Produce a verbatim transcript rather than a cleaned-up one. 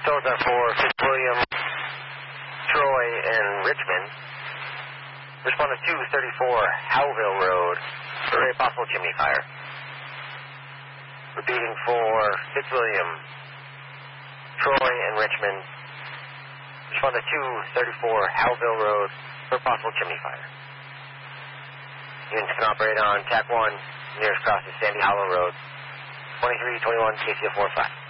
Those are for Fitzwilliam, Troy, and Richmond. Respond to two thirty-four Howville Road for a possible chimney fire. Repeating for Fitzwilliam, Troy, and Richmond. Respond to two thirty-four Howville Road for possible chimney fire. Units can operate on T A C one, nearest cross is Sandy Hollow Road, twenty-three twenty-one K C F four five.